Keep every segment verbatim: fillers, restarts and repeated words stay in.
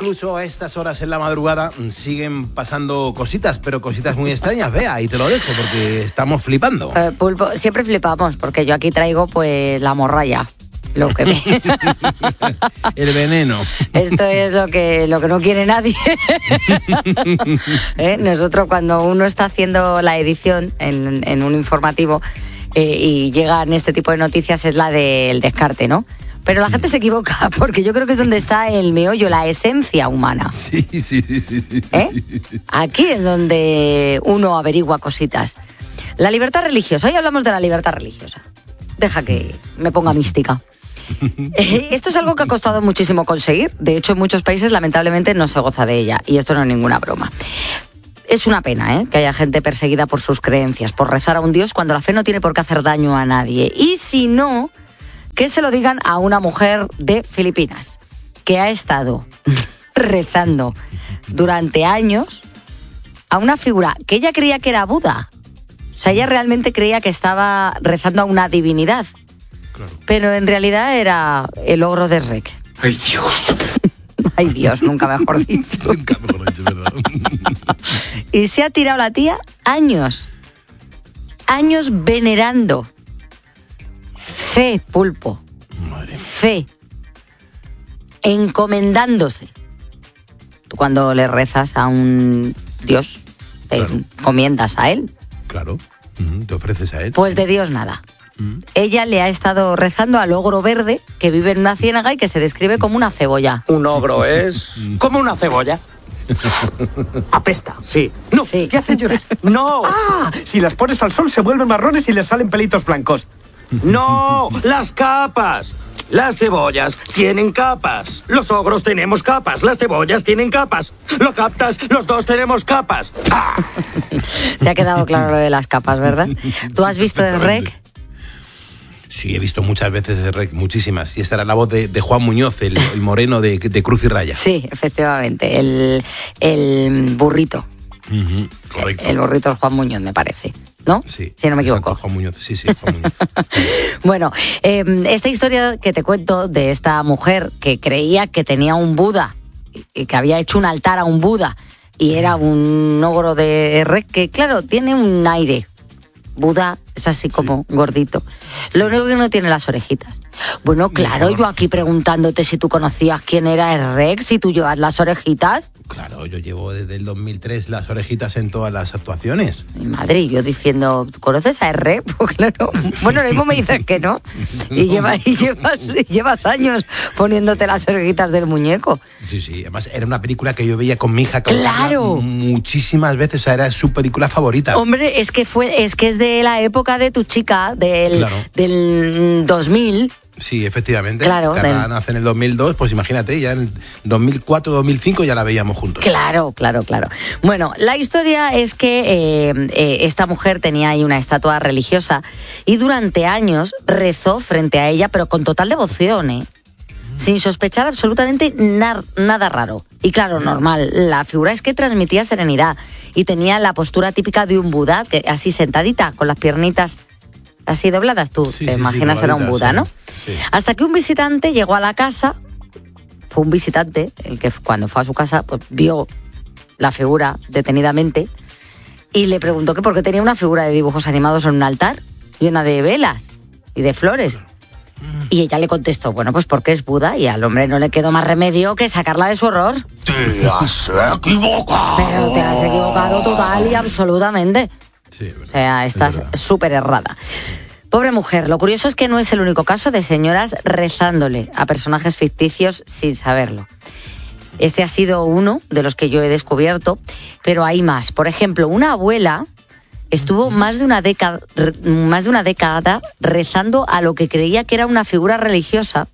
incluso a estas horas en la madrugada siguen pasando cositas, pero cositas muy extrañas. Vea, ahí te lo dejo porque estamos flipando. Eh, Pulpo, siempre flipamos porque yo aquí traigo pues la morralla. Lo que me... El veneno. Esto es lo que, lo que no quiere nadie. ¿Eh? Nosotros cuando uno está haciendo la edición en, en un informativo eh, y llegan este tipo de noticias es la del descarte, ¿no? Pero la gente se equivoca porque yo creo que es donde está el meollo, la esencia humana. Sí, sí, sí, sí. ¿Eh? Aquí es donde uno averigua cositas. La libertad religiosa. Hoy hablamos de la libertad religiosa. Deja que me ponga mística. Eh, esto es algo que ha costado muchísimo conseguir. De hecho, en muchos países, lamentablemente, no se goza de ella. Y esto no es ninguna broma. Es una pena, ¿eh?, que haya gente perseguida por sus creencias, por rezar a un Dios cuando la fe no tiene por qué hacer daño a nadie. Y si no, que se lo digan a una mujer de Filipinas que ha estado rezando durante años a una figura que ella creía que era Buda. O sea, ella realmente creía que estaba rezando a una divinidad. Claro. Pero en realidad era el ogro de Rec. ¡Ay, Dios! ¡Ay, Dios! Nunca mejor dicho. Nunca mejor dicho, ¿verdad? Y se ha tirado la tía años. Años venerando. Fe, Pulpo. Madre. Fe. Encomendándose. Tú cuando le rezas a un Dios, te Claro. encomiendas a él. Claro. Te ofreces a él. Pues de Dios nada. Ella le ha estado rezando al ogro verde que vive en una ciénaga y que se describe como una cebolla. Un ogro es como una cebolla. Apesta. Sí. No, Sí. te hacen llorar. No, Ah, si las pones al sol se vuelven marrones y les salen pelitos blancos. no, las capas. Las cebollas tienen capas. Los ogros tenemos capas. Las cebollas tienen capas. ¿Lo captas? Los dos tenemos capas. ¡Ah! Te ha quedado claro lo de las capas, ¿verdad? ¿Tú has visto el Rec? Sí, he visto muchas veces de Rec, muchísimas. Y esta era la voz de, de Juan Muñoz, el, el moreno de, de Cruz y Raya. Sí, efectivamente. El, el burrito. Uh-huh, correcto. El burrito es Juan Muñoz, me parece. ¿No? Sí, Si no me exacto, equivoco. Juan Muñoz, sí, sí, Juan Muñoz. Bueno, eh, esta historia que te cuento de esta mujer que creía que tenía un Buda y que había hecho un altar a un Buda y era un ogro de Rec que, claro, tiene un aire. Buda es así como sí. gordito. Lo único que no tiene las orejitas. Bueno, claro, yo aquí preguntándote si tú conocías quién era el Rec, si tú llevas las orejitas. Claro, yo llevo desde el dos mil tres las orejitas en todas las actuaciones. Mi madre, y yo diciendo, ¿tú conoces a R? Pues claro, bueno, lo mismo me dices que no. Y, lleva, y, llevas, y llevas años poniéndote las orejitas del muñeco. Sí, sí, además era una película que yo veía con mi hija ¡claro! muchísimas veces, o sea, era su película favorita. Hombre, es que fue, es que es de la época de tu chica, del, claro. del dos mil. Sí, efectivamente. Claro. Carla del... nace en el dos mil dos, pues imagínate, ya en dos mil cuatro, dos mil cinco ya la veíamos juntos. Claro, claro, claro. Bueno, la historia es que eh, eh, esta mujer tenía ahí una estatua religiosa y durante años rezó frente a ella, pero con total devoción, ¿eh? Sin sospechar absolutamente na- nada raro. Y claro, normal, la figura es que transmitía serenidad y tenía la postura típica de un Buda, que así sentadita, con las piernitas así dobladas. Tú sí, te sí, imaginas sí, era un Buda, sí, ¿no? Sí. Hasta que un visitante llegó a la casa, fue un visitante, el que cuando fue a su casa, pues vio la figura detenidamente y le preguntó que por qué tenía una figura de dibujos animados en un altar llena de velas y de flores. Y ella le contestó, bueno, pues porque es Buda, y al hombre no le quedó más remedio que sacarla de su horror. ¡Te has equivocado! Pero te has equivocado total y absolutamente. Sí, o sea, estás súper errada. Pobre mujer, lo curioso es que no es el único caso de señoras rezándole a personajes ficticios sin saberlo. Este ha sido uno de los que yo he descubierto, pero hay más. Por ejemplo, una abuela estuvo más de una década, más de una década rezando a lo que creía que era una figura religiosa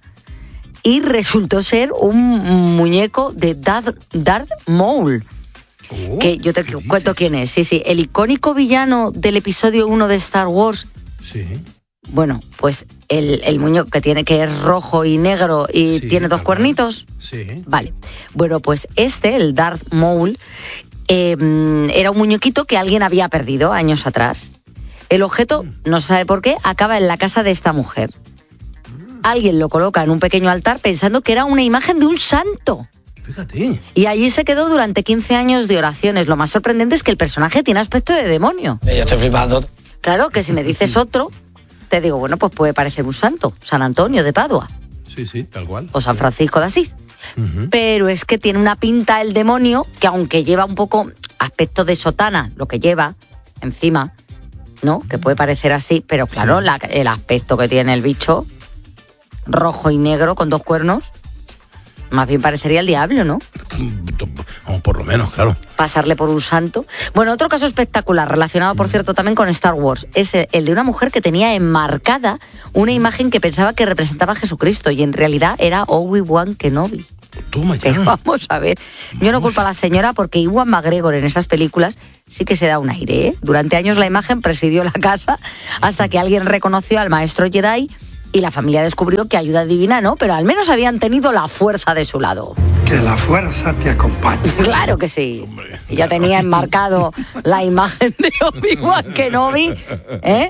y resultó ser un muñeco de Darth, Darth Maul. Oh, que yo te cuento dices? quién es. Sí, sí, el icónico villano del episodio uno de Star Wars. Sí. Bueno, pues el, el muñeco que tiene que es rojo y negro y sí, tiene dos claro. cuernitos. Sí. Vale. Bueno, pues este, el Darth Maul, eh, era un muñequito que alguien había perdido años atrás. El objeto, no se sabe por qué, acaba en la casa de esta mujer. Alguien lo coloca en un pequeño altar pensando que era una imagen de un santo. Fíjate. Y allí se quedó durante quince años de oraciones. Lo más sorprendente es que el personaje tiene aspecto de demonio. Yo estoy flipando. Claro, que si me dices otro, te digo, bueno, pues puede parecer un santo. San Antonio de Padua. Sí, sí, tal cual. O San Francisco de Asís. Uh-huh. Pero es que tiene una pinta el demonio que, aunque lleva un poco aspecto de sotana, lo que lleva encima, ¿no? Que puede parecer así, pero claro, Sí. la, el aspecto que tiene el bicho, rojo y negro con dos cuernos, más bien parecería el diablo, ¿no? Vamos, por lo menos, claro. Pasarle por un santo. Bueno, otro caso espectacular, relacionado, por cierto, también con Star Wars, es el, el de una mujer que tenía enmarcada una imagen que pensaba que representaba a Jesucristo y en realidad era Obi-Wan Kenobi. Toma ya. Pero vamos a ver, yo no culpo a la señora porque Ewan McGregor en esas películas sí que se da un aire, ¿eh? Durante años la imagen presidió la casa hasta que alguien reconoció al maestro Jedi y la familia descubrió que ayuda divina no, pero al menos habían tenido la fuerza de su lado. Que la fuerza te acompañe. Claro que sí. Y ya tenía enmarcado la imagen de Obi-Wan Kenobi, ¿eh?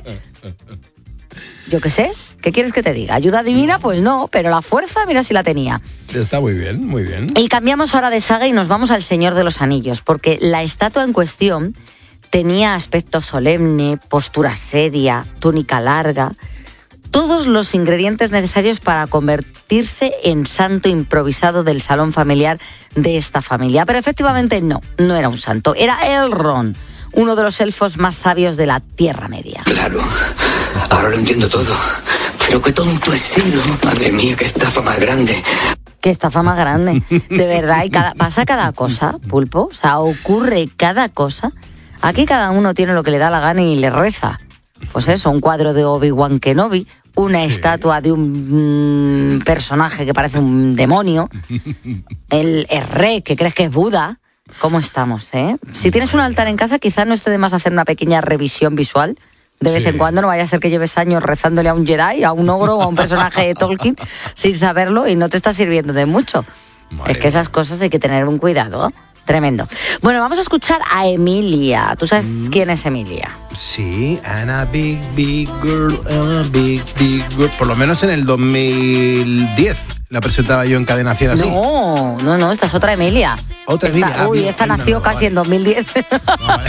Yo qué sé, ¿qué quieres que te diga? ¿Ayuda divina? Pues no, pero la fuerza, mira si la tenía. Está muy bien, muy bien. Y cambiamos ahora de saga y nos vamos al Señor de los Anillos, porque la estatua en cuestión tenía aspecto solemne, postura seria, túnica larga, todos los ingredientes necesarios para convertirse en santo improvisado del salón familiar de esta familia. Pero efectivamente no, no era un santo, era Elrond, uno de los elfos más sabios de la Tierra Media. Claro, ahora lo entiendo todo. Pero qué tonto he sido. Madre mía, qué estafa más grande. Qué estafa más grande, de verdad, y cada, pasa cada cosa, Pulpo, o sea, ocurre cada cosa. Aquí cada uno tiene lo que le da la gana y le reza. Pues eso, un cuadro de Obi-Wan Kenobi, una sí. estatua de un mm, personaje que parece un demonio, el, el rey que crees que es Buda. ¿Cómo estamos, eh? Si tienes un altar en casa, quizás no esté de más hacer una pequeña revisión visual. De vez sí. en cuando, no vaya a ser que lleves años rezándole a un Jedi, a un ogro o a un personaje de Tolkien sin saberlo y no te está sirviendo de mucho. Madre es que esas cosas hay que tener un cuidado tremendo. Bueno, vamos a escuchar a Emilia. ¿Tú sabes mm. quién es Emilia? Sí, Anna Big Big Girl, Anna Big Big Girl. Por lo menos en el dos mil diez la presentaba yo en Cadena Cien así. No, no, no, esta es otra Emilia. Otra esta, Emilia. Uy, esta no, nació no, no, casi vale. en dos mil diez. No, vale.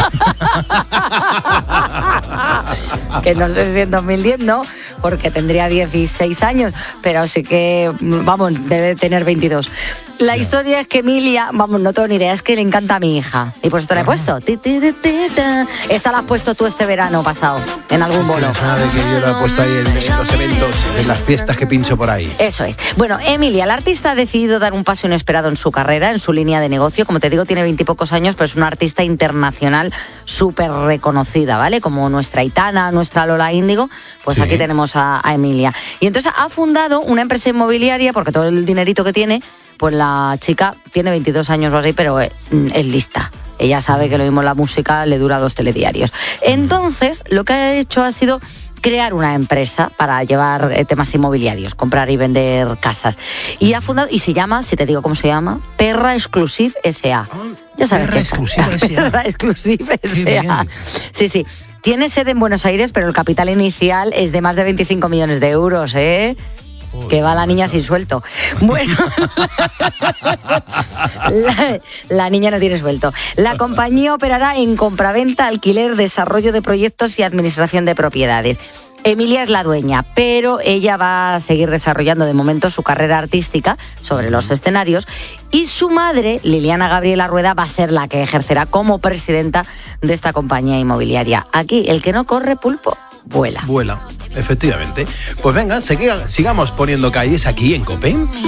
Que no sé si en dos mil diez no, porque tendría dieciséis años, pero sí que, vamos, debe tener veintidós. La historia es que Emilia, vamos, no tengo ni idea, es que le encanta a mi hija. Y por eso te la he puesto. Esta la has puesto tú este verano pasado, en algún sí, bolo. Sí, suena de que yo la he puesto ahí en, en los eventos, en las fiestas que pincho por ahí. Eso es. Bueno, Emilia, la artista ha decidido dar un paso inesperado en su carrera, en su línea de negocio. Como te digo, tiene veintipocos años, pero es una artista internacional súper reconocida, ¿vale? Como nuestra Aitana, nuestra Lola Índigo, pues sí. aquí tenemos a, a Emilia. Y entonces ha fundado una empresa inmobiliaria, porque todo el dinerito que tiene, pues la chica tiene veintidós años o así, pero es, es lista. Ella sabe que lo mismo la música le dura dos telediarios. Entonces, lo que ha hecho ha sido crear una empresa para llevar eh, temas inmobiliarios, comprar y vender casas. Y ha fundado, y se llama, si te digo cómo se llama, Terra Exclusive S A. Ya sabes Terra Exclusive S A. Terra Exclusive S A. Sí, sí. Tiene sede en Buenos Aires, pero el capital inicial es de más de veinticinco millones de euros, ¿eh? Que va la niña sin suelto. Bueno, la, la niña no tiene suelto. La compañía operará en compraventa, alquiler, desarrollo de proyectos y administración de propiedades. Emilia es la dueña, pero ella va a seguir desarrollando de momento su carrera artística sobre los escenarios y su madre, Liliana Gabriela Rueda, va a ser la que ejercerá como presidenta de esta compañía inmobiliaria. Aquí, el que no corre, Pulpo, vuela. Vuela, efectivamente. Pues venga, sigamos poniendo calles aquí en COPE.